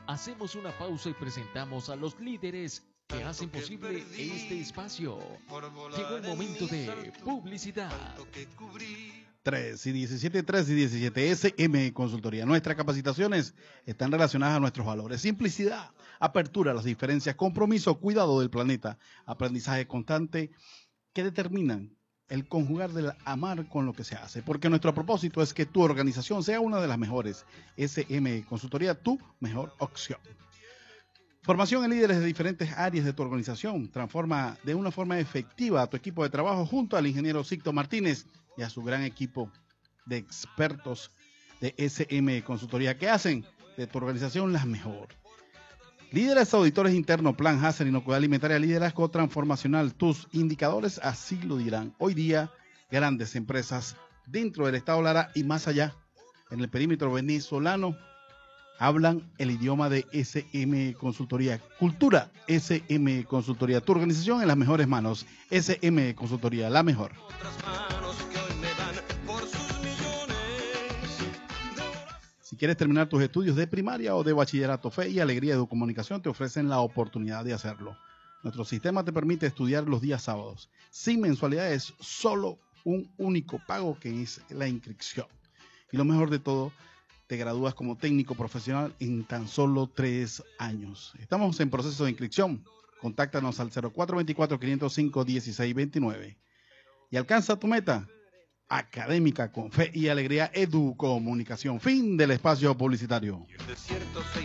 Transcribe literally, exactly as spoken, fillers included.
Hacemos una pausa y presentamos a los líderes que hacen posible este espacio. Llegó el momento de publicidad. tres y diecisiete, tres y diecisiete, S M Consultoría. Nuestras capacitaciones están relacionadas a nuestros valores. Simplicidad, apertura a las diferencias, compromiso, cuidado del planeta, aprendizaje constante que determinan el conjugar del amar con lo que se hace. Porque nuestro propósito es que tu organización sea una de las mejores. S M Consultoría, tu mejor opción. Formación en líderes de diferentes áreas de tu organización. Transforma de una forma efectiva a tu equipo de trabajo junto al ingeniero Sixto Martínez y a su gran equipo de expertos de S M Consultoría que hacen de tu organización la mejor. Líderes auditores internos, plan Hacer, inocuidad alimentaria, liderazgo transformacional. Tus indicadores así lo dirán. Hoy día, grandes empresas dentro del estado Lara y más allá, en el perímetro venezolano, hablan el idioma de S M Consultoría. Cultura S M Consultoría. Tu organización en las mejores manos. S M Consultoría, la mejor. Si quieres terminar tus estudios de primaria o de bachillerato, Fe y Alegría de Comunicación te ofrecen la oportunidad de hacerlo. Nuestro sistema te permite estudiar los días sábados, sin mensualidades, solo un único pago que es la inscripción. Y lo mejor de todo, te gradúas como técnico profesional en tan solo tres años. Estamos en proceso de inscripción. Contáctanos al cero cuatro dos cuatro, cinco cero cinco, uno seis dos nueve. Y alcanza tu meta académica con Fe y Alegría Edu Comunicación. Fin del espacio publicitario.